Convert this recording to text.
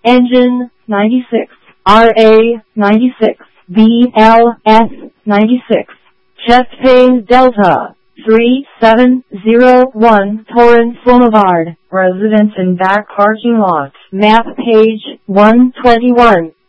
Engine 96, RA 96, BLS 96. Chest pain Delta 3701 Torrance Boulevard. Residence in back parking lot. Map page 121.